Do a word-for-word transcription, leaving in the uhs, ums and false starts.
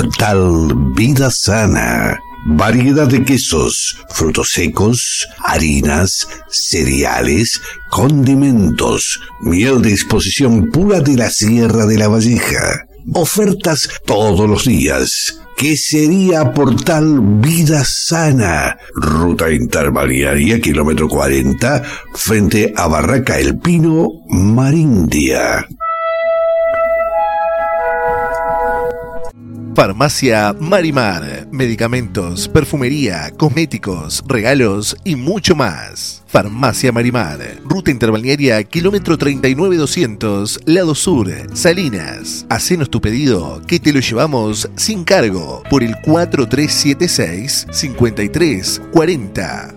Portal Vida Sana. Variedad de quesos, frutos secos, harinas, cereales, condimentos, miel de exposición pura de la Sierra de la Valleja. Ofertas todos los días. Quesería Portal Vida Sana. Ruta Interbalnearia, kilómetro cuarenta, frente a Barraca El Pino, Marindia. Farmacia Marimar. Medicamentos, perfumería, cosméticos, regalos y mucho más. Farmacia Marimar. Ruta Interbalnearia, kilómetro treinta y nueve doscientos, lado sur, Salinas. Hacenos tu pedido que te lo llevamos sin cargo por el cuatro tres siete seis, cinco tres cuatro cero.